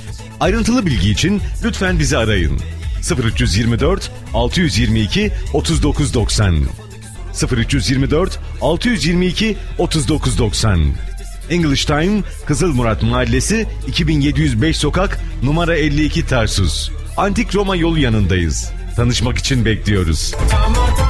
Ayrıntılı bilgi için lütfen bizi arayın. 0324 622 3990 0324 622 3990 English Time, Kızılmurat Mahallesi, 2705 Sokak, numara 52 Tarsus. Antik Roma yolu yanındayız. Tanışmak için bekliyoruz.